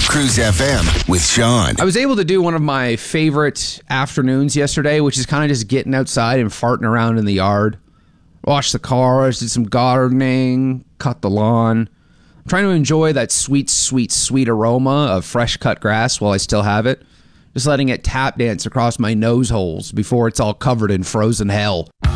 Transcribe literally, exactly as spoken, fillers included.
Cruise F M with Sean. I was able to do one of my favorite afternoons yesterday, which is kind of just getting outside and farting around in the yard. Washed the cars, did some gardening, cut the lawn. I'm trying to enjoy that sweet, sweet, sweet aroma of fresh cut grass while I still have it. Just letting it tap dance across my nose holes before it's all covered in frozen hell.